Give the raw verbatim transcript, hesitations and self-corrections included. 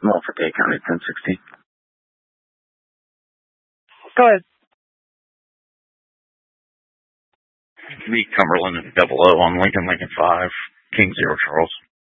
Norfolk Dade County, ten sixteen. Go ahead. Lee Cumberland and double O on Lincoln, Lincoln five, King Zero Charles.